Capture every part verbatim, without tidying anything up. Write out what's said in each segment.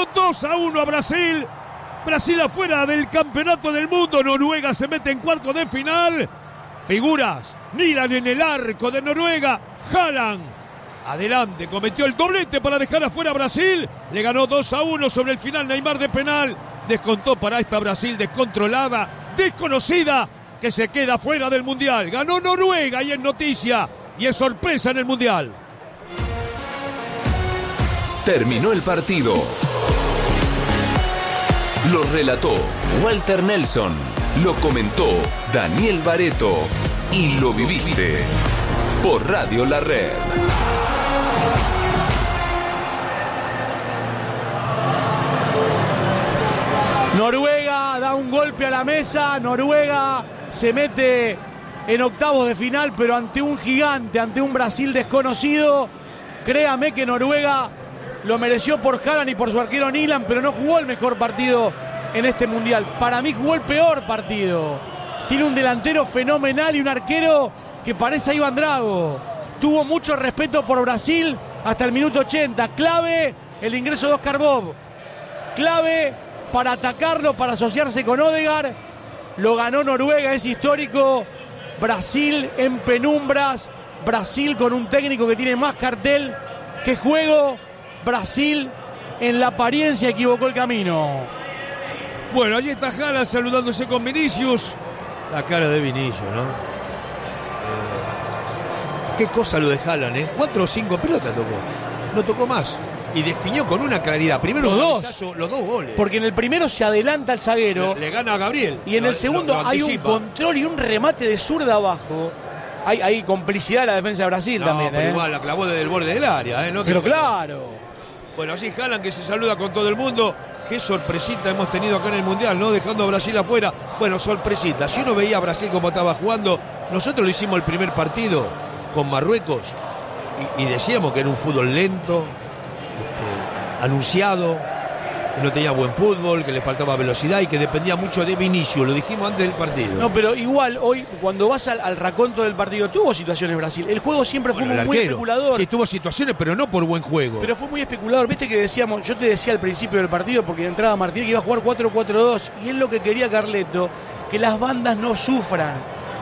dos a uno a Brasil. Brasil afuera del campeonato del mundo. Noruega se mete en cuartos de final. Figuras, Milan en el arco de Noruega. Haaland, adelante, cometió el doblete para dejar afuera a Brasil. Le ganó dos a uno sobre el final Neymar de penal. Descontó para esta Brasil descontrolada, desconocida, que se queda fuera del Mundial. Ganó Noruega y es noticia y es sorpresa en el Mundial. Terminó el partido. Lo relató Walter Nelson. Lo comentó Daniel Baretto. Y lo viviste por Radio La Red. Noruega da un golpe a la mesa. Noruega se mete en octavos de final, pero ante un gigante, ante un Brasil desconocido. Créame que Noruega lo mereció por Haaland y por su arquero Nilan, pero no jugó el mejor partido en este Mundial. Para mí jugó el peor partido. Tiene un delantero fenomenal y un arquero que parece a Iván Drago. Tuvo mucho respeto por Brasil hasta el minuto ochenta. Clave el ingreso de Oscar Bob. Clave para atacarlo, para asociarse con Odegaard. Lo ganó Noruega, es histórico. Brasil en penumbras. Brasil con un técnico que tiene más cartel que juego. Brasil en la apariencia equivocó el camino. Bueno, allí está Haaland saludándose con Vinicius. La cara de Vinicius, ¿no? Eh, qué cosa lo de Haaland, ¿eh? Cuatro o cinco pelotas tocó. No tocó más. Y definió con una claridad. Primero los dos. Cabezazo, los dos goles. Porque en el primero se adelanta el zaguero. Le, le gana a Gabriel. Y en lo, el segundo lo, lo hay un control y un remate de zurda abajo. Hay, hay complicidad de la defensa de Brasil no, también. Pero ¿eh? igual la clavó desde el borde del área, ¿eh? ¿No? Pero que... claro. Bueno, así Haaland que se saluda con todo el mundo. Qué sorpresita hemos tenido acá en el Mundial, ¿no? Dejando a Brasil afuera. Bueno, sorpresita. Si uno veía a Brasil como estaba jugando, nosotros lo hicimos el primer partido con Marruecos y, y decíamos que era un fútbol lento, este, anunciado, que no tenía buen fútbol, que le faltaba velocidad y que dependía mucho de Vinicius. Lo dijimos antes del partido. No, pero igual hoy, cuando vas al, al raconto del partido, tuvo situaciones Brasil. El juego siempre bueno, fue muy, muy especulador. Sí, tuvo situaciones, pero no por buen juego. Pero fue muy especulador. Viste que decíamos, yo te decía al principio del partido, porque entraba Martínez que iba a jugar cuatro cuatro dos, y es lo que quería Carleto, que las bandas no sufran.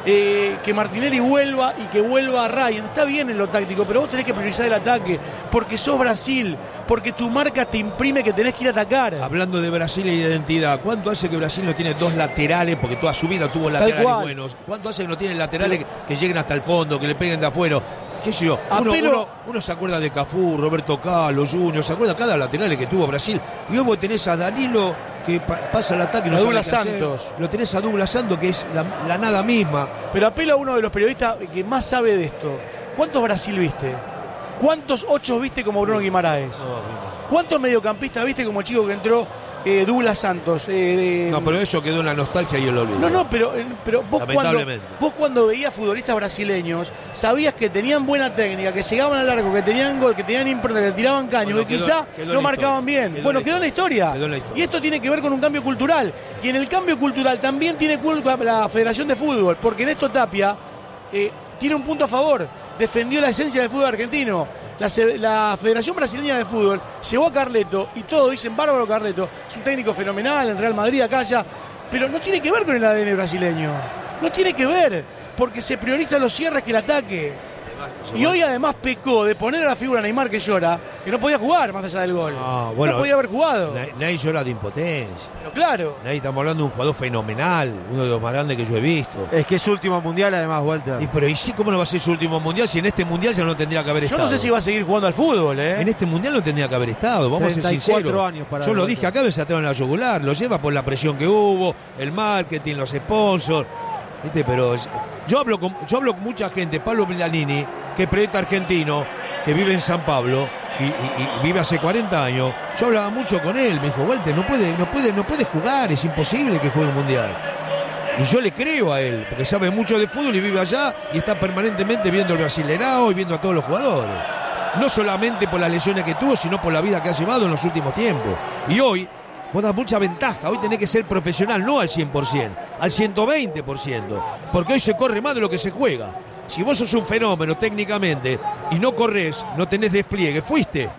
Eh, que Martinelli vuelva y que vuelva a Ryan. Está bien en lo táctico, pero vos tenés que priorizar el ataque, porque sos Brasil, porque tu marca te imprime que tenés que ir a atacar. Hablando de Brasil y de identidad, ¿cuánto hace que Brasil no tiene dos laterales? Porque toda su vida tuvo laterales buenos. ¿Cuánto hace que no tiene laterales pero, que, que lleguen hasta el fondo, que le peguen de afuera? ¿Qué sé yo? Uno, Apelo, uno, uno se acuerda de Cafú, Roberto Carlos, Junior, se acuerda de cada lateral que tuvo Brasil. Y hoy vos tenés a Danilo que pa pasa el ataque y no a sabe Douglas qué hacer. Santos. Lo tenés a Douglas Santos, que es la, la nada misma. Pero apelo a uno de los periodistas que más sabe de esto. ¿Cuántos Brasil viste? ¿Cuántos ocho viste como Bruno Guimaraes? No, ¿Cuántos mediocampistas viste como el chico que entró eh, Douglas Santos? Eh, de... No, pero eso quedó en la nostalgia y el olvido. No, no, pero, pero vos, cuando, Lamentablemente. vos cuando veías futbolistas brasileños, sabías que tenían buena técnica, que llegaban al arco, que tenían gol, que tenían impronta, que tiraban caños, Bueno, que quedó- quizá quedó en no la marcaban historia. bien. Quedó bueno, en la quedó en la historia. Quedó en la historia. Y esto tiene que ver con un cambio cultural. Y en el cambio cultural también tiene culpa la Federación de Fútbol, porque Néstor Tapia eh, tiene un punto a favor. Defendió la esencia del fútbol argentino. La, la Federación Brasileña de Fútbol llevó a Carleto, y todos dicen bárbaro Carleto, es un técnico fenomenal en Real Madrid, acá, allá, pero no tiene que ver con el A D N brasileño. No tiene que ver, porque se priorizan los cierres que el ataque. Y hoy además pecó de poner a la figura Neymar que llora, que no podía jugar más allá del gol. Ah, bueno, no podía haber jugado. Nadie llora de impotencia. Pero claro. Nadie, estamos hablando de un jugador fenomenal, uno de los más grandes que yo he visto. Es que es su último mundial, además, Walter. Y, pero ¿y sí, cómo no va a ser su último mundial si en este mundial ya no tendría que haber Yo estado? no sé si va a seguir jugando al fútbol, ¿eh? En este mundial no tendría que haber estado, vamos a ser treinta y cuatro sinceros. años para Yo lo Walter. dije acá, me saltaron la yugular, lo lleva por la presión que hubo, el marketing, los sponsors. ¿Viste? Pero es- yo hablo con yo hablo con mucha gente, Pablo Milanini, que es periodista argentino, que vive en San Pablo y, y- y vive hace cuarenta años. Yo hablaba mucho con él, me dijo, Walter, no puede, no puede, no puede jugar, es imposible que juegue un mundial. Y yo le creo a él, porque sabe mucho de fútbol y vive allá y está permanentemente viendo el Brasileirao y viendo a todos los jugadores. No solamente por las lesiones que tuvo, sino por la vida que ha llevado en los últimos tiempos. Y hoy vos das mucha ventaja, hoy tenés que ser profesional, no al cien por ciento, al ciento veinte por ciento, porque hoy se corre más de lo que se juega. Si vos sos un fenómeno técnicamente y no corres, no tenés despliegue, fuiste,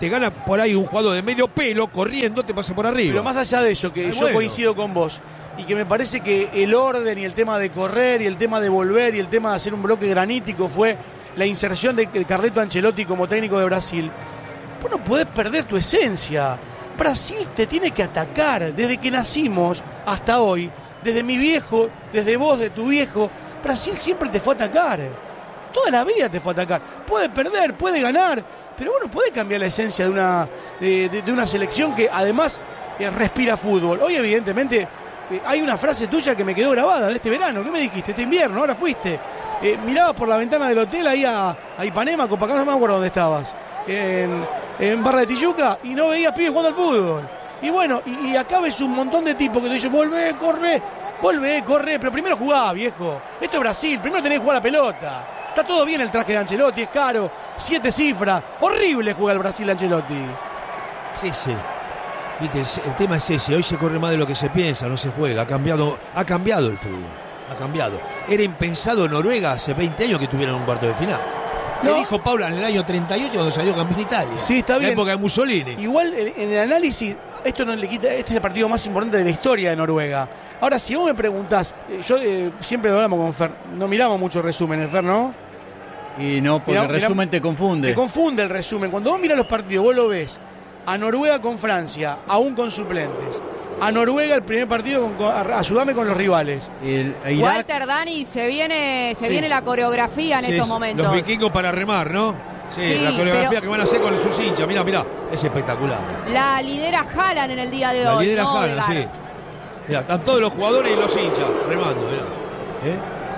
te gana por ahí un jugador de medio pelo, corriendo, te pasa por arriba. Pero más allá de eso, que Ay, yo bueno. coincido con vos, y que me parece que el orden y el tema de correr y el tema de volver y el tema de hacer un bloque granítico fue la inserción de Carleto Ancelotti como técnico de Brasil. Vos no podés perder tu esencia. Brasil te tiene que atacar desde que nacimos hasta hoy. Desde mi viejo, desde vos, de tu viejo. Brasil siempre te fue a atacar. Toda la vida te fue a atacar. Puede perder, puede ganar, pero bueno, puede cambiar la esencia de una, de, de, de una selección que además eh, respira fútbol. Hoy evidentemente eh, hay una frase tuya que me quedó grabada de este verano. ¿Qué me dijiste? Este invierno, ahora fuiste. Eh, mirabas por la ventana del hotel ahí a, a Ipanema, Copacabana, no me acuerdo dónde estabas. En, en Barra de Tijuca, y no veías pibes jugando al fútbol. Y bueno, y, y acá ves un montón de tipos que te dicen, volvé, corre, volvé, corre, pero primero jugá, viejo. Esto es Brasil, primero tenés que jugar la pelota. Está todo bien el traje de Ancelotti, es caro, siete cifras. Horrible juega el Brasil de Ancelotti. Sí, sí. Viste, el, el tema es ese, hoy se corre más de lo que se piensa, no se juega, ha cambiado, ha cambiado el fútbol, ha cambiado. Era impensado Noruega hace veinte años que tuvieran un cuarto de final. No. Le dijo Paula en el año treinta y ocho cuando salió campeón Italia. Sí, está bien. En la época de Mussolini. Igual en, en el análisis, esto no le quita, este es el partido más importante de la historia de Noruega. Ahora, si vos me preguntás, eh, yo eh, siempre lo hablamos con Fer, no miramos mucho resúmenes, Fer, ¿no? Y no, porque Mirá, el resumen mirá, te confunde. Te confunde el resumen. Cuando vos mirás los partidos, vos lo ves a Noruega con Francia, aún con suplentes. A Noruega el primer partido, con, con, ayúdame con los rivales. El, Irak, Walter, Dani, se viene se Sí. viene la coreografía en Sí, estos sí, momentos. Los vikingos para remar, ¿no? Sí, Sí, la coreografía pero- que van a hacer con sus hinchas. Mira, mira, es espectacular. La lidera Haaland en el día de La hoy. lidera ¿no, Haaland, Edgar? sí. Mira, están todos los jugadores y los hinchas remando, mirá. ¿Eh?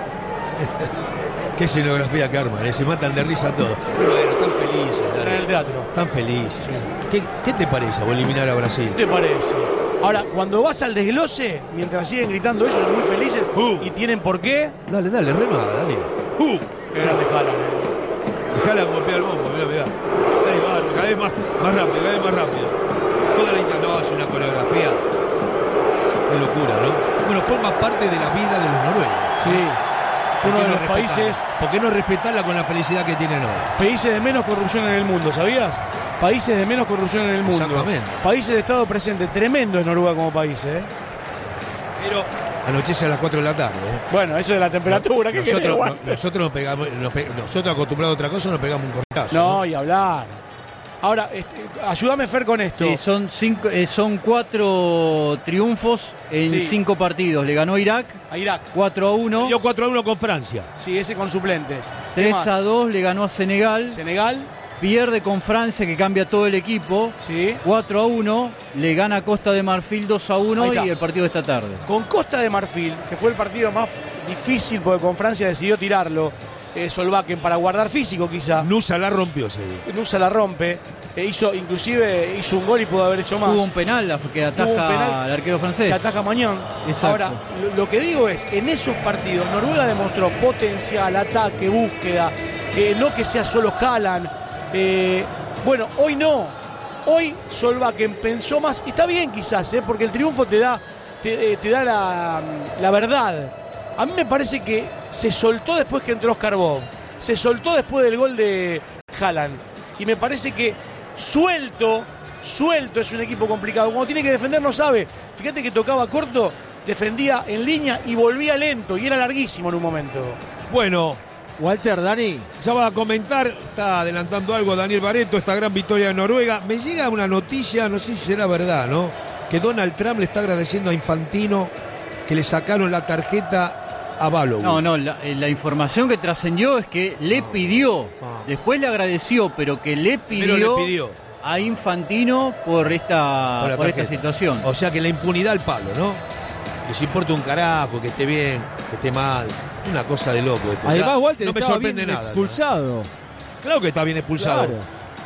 Qué escenografía que arman, ¿eh? Se matan de risa todos. Pero bueno, están felices, En el teatro. están felices. ¿Qué, ¿Qué te parece vos eliminar a Brasil? ¿Qué te parece? Ahora, cuando vas al desglose, mientras siguen gritando ellos, son muy felices Uh. y tienen por qué. Dale, dale, remada, dale. Uh, Qué grande Haaland, eh. Dejala golpear el bombo, mirá, mirá. Ahí va, cada vez más, más rápido, cada vez más rápido. Toda la hincha no hace una coreografía. Qué locura, ¿no? Bueno, forma parte de la vida de los noruegos. Sí. ¿Por Uno qué de no los respetarla? países, ¿Por qué no respetarla con la felicidad que tienen hoy? países de menos corrupción en el mundo, ¿sabías? Países de menos corrupción en el mundo. Exactamente. Países de estado presente. Tremendo es Noruega como país, ¿eh? Pero anochece a las cuatro de la tarde. ¿eh? Bueno, eso de la temperatura, ¿qué querés, Nosotros, Walter? no- nosotros nos pegamos, nos pe- nosotros acostumbrados a otra cosa, nos pegamos un cortazo. No, y hablar. Ahora, este, ayúdame, Fer, con esto. sí, son, cinco, eh, son cuatro triunfos en Sí. cinco partidos. Le ganó Irak A Irak. cuatro a uno. Dio cuatro a uno con Francia. Sí, ese con suplentes. ¿Qué tres más? a dos le ganó a Senegal. Senegal. Pierde con Francia, que cambia todo el equipo. Sí. cuatro a uno. Le gana a Costa de Marfil dos a uno. Ahí está. Y el partido de esta tarde. Con Costa de Marfil, que fue el partido más difícil porque con Francia decidió tirarlo. Eh, Solbakken para guardar físico quizá. Nusa la rompió ese día. Nusa la rompe. Eh, hizo, inclusive hizo un gol y pudo haber hecho más. Hubo un penal la- que ataja Hubo un penal al arquero francés. que ataja Mañón. Exacto. Ahora, lo, lo que digo es, en esos partidos Noruega demostró potencial, ataque, búsqueda, eh, no que sea solo Haaland. Eh, bueno, hoy no. Hoy Solbakken pensó más, y está bien quizás, eh, porque el triunfo te da, te, eh, te da la, la verdad. A mí me parece que se soltó después que entró Oscar Bob. Se soltó después del gol de Haaland. Y me parece que suelto, suelto es un equipo complicado. Cuando tiene que defender no sabe. Fíjate que tocaba corto, defendía en línea y volvía lento. Y era larguísimo en un momento. Bueno, Walter, Dani. ya va a comentar, está adelantando algo Daniel Baretto, esta gran victoria de Noruega. Me llega una noticia, no sé si será verdad, ¿no? Que Donald Trump le está agradeciendo a Infantino que le sacaron la tarjeta a Balogun. No, no, la, eh, la información que trascendió es que le pidió, Ah. después le agradeció, pero que le pidió, Pero le pidió. a Infantino por esta, Por la por esta tarjeta. situación. O sea que la impunidad al palo, ¿no? Les importa un carajo, que esté bien, que esté mal. Una cosa de loco esto. Además, Ya Walter no me estaba sorprende bien nada. expulsado. Claro que está bien expulsado. Claro.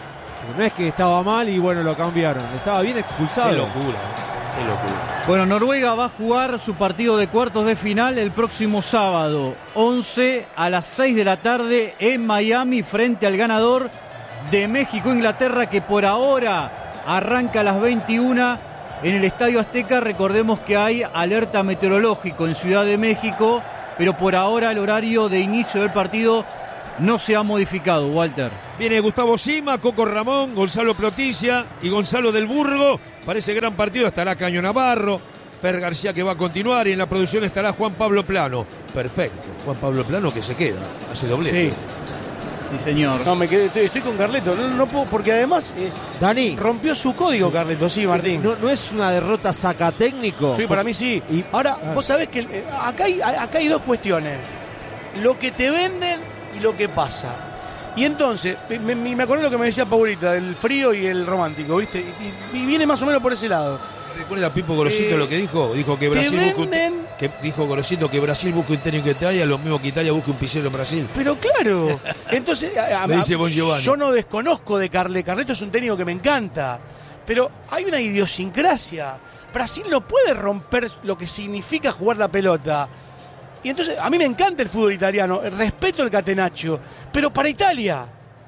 No es que estaba mal y bueno, lo cambiaron. Estaba bien expulsado. Qué locura, ¿eh? Qué locura. Bueno, Noruega va a jugar su partido de cuartos de final el próximo sábado, once a las seis de la tarde en Miami, frente al ganador de México-Inglaterra, que por ahora arranca a las veintiuna en el Estadio Azteca. Recordemos que hay alerta meteorológico en Ciudad de México, pero por ahora el horario de inicio del partido no se ha modificado, Walter. Viene Gustavo Sima, Coco Ramón, Gonzalo Proticia y Gonzalo del Burgo. Para ese gran partido estará Caño Navarro, Fer García, que va a continuar, y en la producción estará Juan Pablo Plano. Perfecto, Juan Pablo Plano que se queda, hace doblete. Sí. Sí, señor. No, me quedé, estoy, estoy con Carleto, no, no puedo, porque además eh, Dani, rompió su código, Carleto, sí, Martín. ¿no, no es una derrota sacatécnico? Sí, para mí sí. Y- Ahora, Ah. vos sabés que eh, acá hay, acá hay dos cuestiones. Lo que te venden y lo que pasa. Y entonces, me, me, me acordé lo que me decía Paulita, del frío y el romántico, ¿viste? Y, y- y viene más o menos por ese lado. ¿Recuerda Pipo Gorosito Eh, lo que dijo? Dijo que te Brasil busca un, venden- que dijo Gorosito que Brasil busca un técnico de Italia, lo mismo que Italia busca un pisero en Brasil. Pero claro, entonces a- a- Le dice Bon Giovanni. yo no desconozco de Carle. Carleto es un técnico que me encanta, pero hay una idiosincrasia. Brasil no puede romper lo que significa jugar la pelota. Y entonces, a mí me encanta el fútbol italiano, respeto el catenaccio, pero para Italia.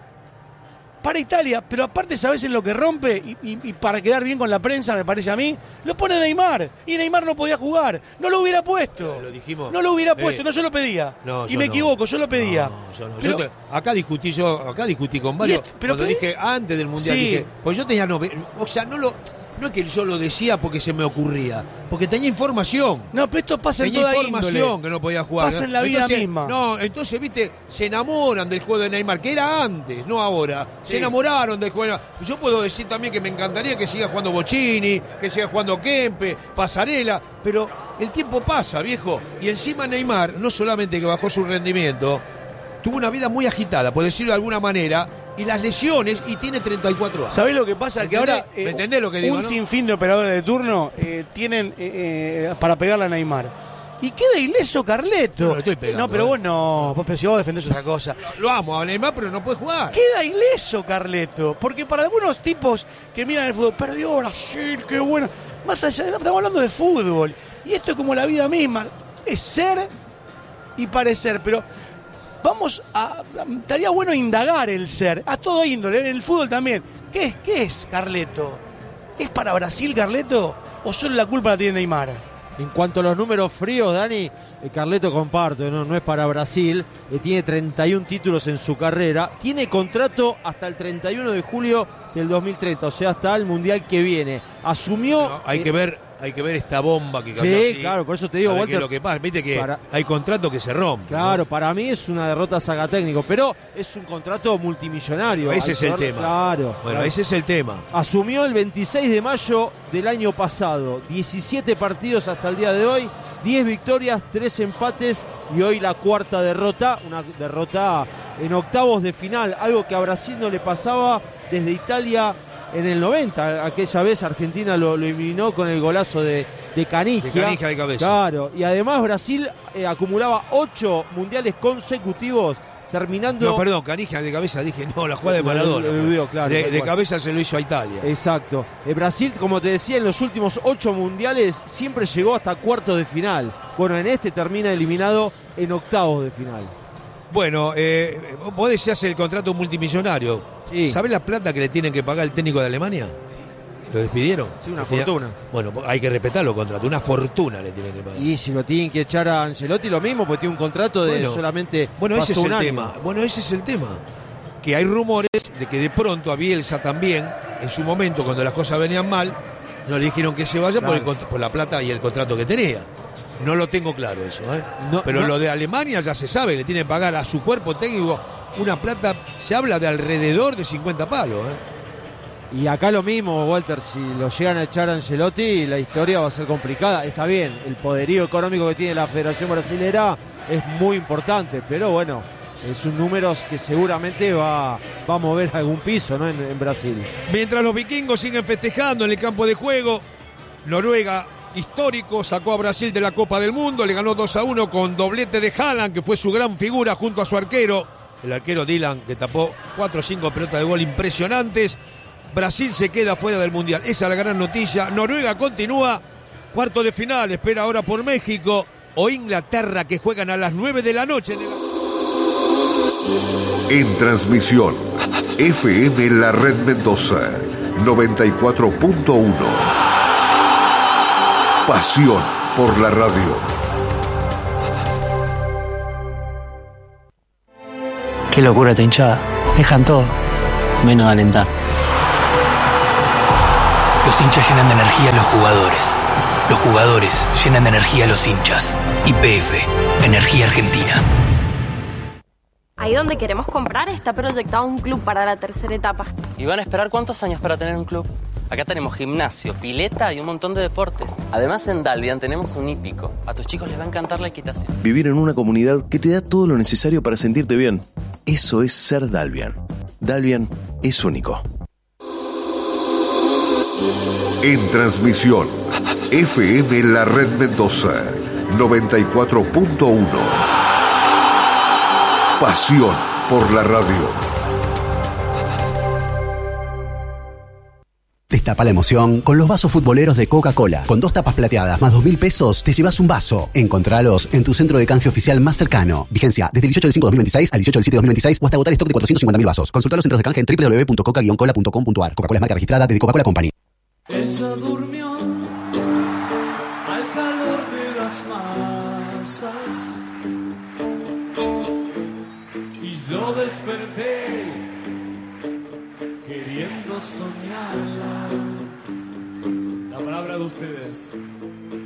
Para Italia, pero aparte, ¿sabes en lo que rompe? Y, y- y para quedar bien con la prensa, me parece a mí, lo pone Neymar. Y Neymar no podía jugar. No lo hubiera puesto. Lo dijimos. No lo hubiera Eh, puesto, no yo lo pedía. No, y yo me no. equivoco, yo lo pedía. No, yo no. Pero- Yo te- acá discutí yo, acá discutí con varios. Y esto- pero cuando pedí- dije antes del mundial, Sí. dije, pues yo tenía nove- o sea, no lo, no es que yo lo decía porque se me ocurría, porque tenía información. No, pero esto pasa en Tenía toda información índole. que no podía jugar. Pasa ¿no? en la vida Entonces, misma. No, entonces, viste, se enamoran del juego de Neymar, que era antes, no ahora. Sí. Se enamoraron del juego de Neymar. Yo puedo decir también que me encantaría que siga jugando Bocini, que siga jugando Kempe, Pasarela, pero el tiempo pasa, viejo. Y encima Neymar, no solamente que bajó su rendimiento, tuvo una vida muy agitada, por decirlo de alguna manera, y las lesiones, y tiene treinta y cuatro años. ¿Sabés lo que pasa? ¿Me Que entendés? ahora eh, ¿Me entendés lo que digo, un no? sinfín de operadores de turno eh, tienen eh, eh, para pegarle a Neymar. Y queda ileso Carleto. No, lo estoy pegando, No, pero eh. vos no. Vos, pero si vos defendés otra cosa. Lo amo a Neymar, pero no puede jugar. Queda ileso Carleto. Porque para algunos tipos que miran el fútbol, perdió Brasil, qué bueno. Más allá, estamos hablando de fútbol. Y esto es como la vida misma. Es ser y parecer. Pero vamos a. Estaría bueno indagar el ser. A todo índole, en el fútbol también. ¿Qué es, qué es Carleto? ¿Es para Brasil Carleto? ¿O solo la culpa la tiene Neymar? En cuanto a los números fríos, Dani, eh, Carleto comparto, no, no es para Brasil, eh, tiene treinta y un títulos en su carrera, tiene contrato hasta el treinta y uno de julio del dos mil treinta, o sea, hasta el Mundial que viene. Asumió... No, hay eh, que ver, hay que ver esta bomba que cayó Sí, así. claro, por eso te digo, A ver Walter, qué es lo que pasa, viste que para- hay contratos que se rompen. Claro, ¿no? para mí es una derrota sacatécnico, pero es un contrato multimillonario. Ese al es el saber- tema. Claro. Bueno, claro. ese es el tema. Asumió el veintiséis de mayo del año pasado. diecisiete partidos hasta el día de hoy, diez victorias, tres empates y hoy la cuarta derrota, una derrota en octavos de final, algo que a Brasil no le pasaba desde Italia en el noventa. Aquella vez Argentina lo, lo eliminó con el golazo de, de Canigia. De Canija de cabeza. Claro, y además Brasil eh, acumulaba ocho mundiales consecutivos, terminando... No, perdón, Canija de cabeza, dije, no, la jugada de Maradona. Lo eludió, claro, de, tal de cual. cabeza se lo hizo a Italia. Exacto. Eh, Brasil, como te decía, en los últimos ocho mundiales siempre llegó hasta cuartos de final. Bueno, en este termina eliminado en octavos de final. Bueno, eh, vos decías el contrato multimillonario. Sí. ¿Sabés la plata que le tienen que pagar el técnico de Alemania? ¿Lo despidieron? Sí, una Tenía- fortuna. Bueno, hay que respetar los contratos. Una fortuna le tienen que pagar. Y si lo tienen que echar a Ancelotti, lo mismo, porque tiene un contrato de Bueno, solamente. Bueno, ese es pasó el un año. tema. Bueno, ese es el tema. Que hay rumores de que de pronto a Bielsa también, en su momento, cuando las cosas venían mal, no le dijeron que se vaya por, el Claro. cont- por la plata y el contrato que tenía. No lo tengo claro eso, ¿eh? No, Pero no. lo de Alemania ya se sabe, le tienen que pagar a su cuerpo técnico una plata, se habla de alrededor de cincuenta palos, ¿eh? Y acá lo mismo, Walter, si lo llegan a echar a Ancelotti, la historia va a ser complicada. Está bien, el poderío económico que tiene la Federación Brasilera es muy importante, pero bueno, es un número que seguramente va, va a mover algún piso, ¿no? en, en Brasil. Mientras los vikingos siguen festejando en el campo de juego, Noruega, histórico, sacó a Brasil de la Copa del Mundo, le ganó dos a uno con doblete de Haaland, que fue su gran figura junto a su arquero, el arquero Dylan, que tapó cuatro o cinco pelotas de gol impresionantes. Brasil se queda fuera del Mundial, esa es la gran noticia. Noruega continúa, cuarto de final, espera ahora por México o Inglaterra, que juegan a las nueve de la noche. En transmisión, F M La Red Mendoza, noventa y cuatro punto uno. Pasión por la radio. Qué locura esta hinchada. Dejan todo, menos alentar. Los hinchas llenan de energía a los jugadores. Los jugadores llenan de energía a los hinchas. Y P F, Energía Argentina. Ahí donde queremos comprar está proyectado un club para la tercera etapa. ¿Y van a esperar cuántos años para tener un club? Acá tenemos gimnasio, pileta y un montón de deportes. Además en Dalvian tenemos un hípico. A tus chicos les va a encantar la equitación. Vivir en una comunidad que te da todo lo necesario para sentirte bien. Eso es ser Dalvian. Dalvian es único. En transmisión, F M La Red Mendoza, noventa y cuatro punto uno. Pasión por la radio. Destapa la emoción con los vasos futboleros de Coca-Cola. Con dos tapas plateadas más dos mil pesos, te llevas un vaso. Encontralos en tu centro de canje oficial más cercano. Vigencia desde el dieciocho del cinco de dos mil veintiséis al dieciocho del siete de dos mil veintiséis o hasta agotar stock de cuatrocientos cincuenta mil vasos. Consulta los centros de canje en doble u doble u doble u punto coca guion cola punto com punto a r. Coca-Cola es marca registrada de Coca-Cola Company. Ella durmió al calor de las masas y yo desperté queriendo soñarla. La palabra de ustedes.